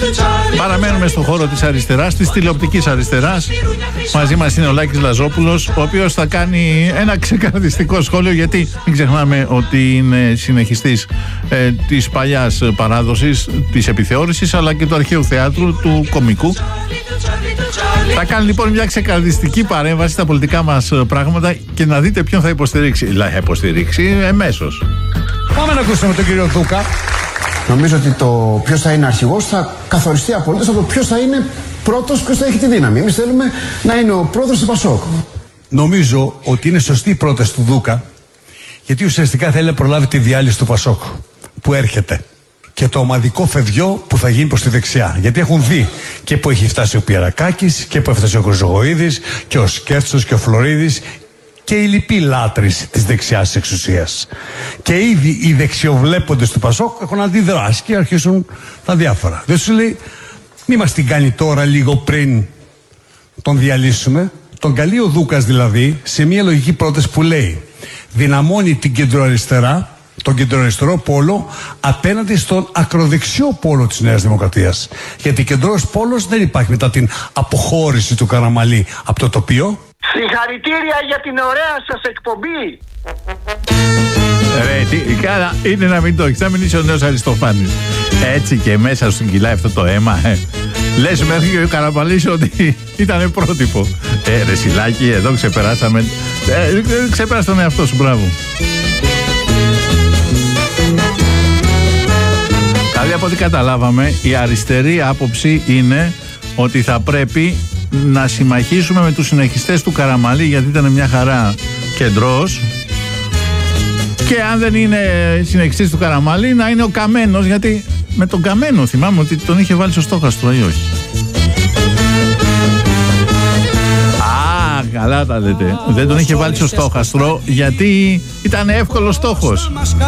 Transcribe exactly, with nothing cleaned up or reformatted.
Παραμένουμε στον χώρο της αριστεράς, της τηλεοπτικής αριστεράς. Μαζί μας είναι ο Λάκης Λαζόπουλος, ο οποίος θα κάνει ένα ξεκαρδιστικό σχόλιο, γιατί μην ξεχνάμε ότι είναι συνεχιστής ε, της παλιάς παράδοσης της επιθεώρησης, αλλά και του αρχαίου θεάτρου, του κωμικού. Θα κάνει λοιπόν μια ξεκαρδιστική παρέμβαση στα πολιτικά μας πράγματα και να δείτε ποιον θα υποστηρίξει. Δηλαδή θα υποστηρίξει εμέσως. Πάμε να ακούσουμε τον κύριο Δούκα. Νομίζω ότι το ποιος θα είναι αρχηγός θα καθοριστεί απολύτως από το ποιος θα είναι πρώτος, ποιος θα έχει τη δύναμη. Εμείς θέλουμε να είναι ο πρόεδρος του Πασόκ. Νομίζω ότι είναι σωστή η πρόταση του Δούκα, γιατί ουσιαστικά θέλει να προλάβει τη διάλυση του Πασόκ που έρχεται και το ομαδικό φεδιό που θα γίνει προς τη δεξιά. Γιατί έχουν δει και που έχει φτάσει ο Πιερακάκης και που έφτασε ο Χρυσογοΐδης και ο Σκέφτσος και ο Φλωρίδης και οι λοιποί λάτρεις της δεξιάς της εξουσίας. Και ήδη οι δεξιοβλέποντες του Πασόκ έχουν αντιδράσει και αρχίσουν τα διάφορα. Δεν σου λέει, μη μας την κάνει τώρα λίγο πριν τον διαλύσουμε. Τον καλεί ο Δούκας δηλαδή σε μια λογική πρόταση που λέει δυναμώνει την κεντροαριστερά, τον κεντροαριστερό πόλο απέναντι στον ακροδεξιό πόλο της Νέας Δημοκρατίας. Γιατί κεντρός πόλος δεν υπάρχει μετά την αποχώρηση του Καραμανλή από το τοπίο. Συγχαρητήρια για την ωραία σας εκπομπή. Ρε, τι, καλά, είναι να μην το έχεις, να μην είσαι ο νέος Αριστοφάνης. Έτσι και μέσα σου κυλάει αυτό το αίμα. Ε. Λες μέχρι και ο Καραμανλής ότι ήταν πρότυπο. Ε, ρε Σιλάκη, εδώ ξεπεράσαμε. Ε, ξεπέρασε τον εαυτό σου, μπράβο. Δηλαδή από ό,τι καταλάβαμε, η αριστερή άποψη είναι ότι θα πρέπει να συμμαχίσουμε με τους συνεχιστές του Καραμανλή, γιατί ήταν μια χαρά κεντρός, και αν δεν είναι συνεχιστής του Καραμανλή να είναι ο Καμένος, γιατί με τον Καμένο θυμάμαι ότι τον είχε βάλει στο στόχαστρο ή όχι. Α, καλά τα λέτε. Δεν τον είχε βάλει στο στόχαστρο γιατί ήταν εύκολος στόχος.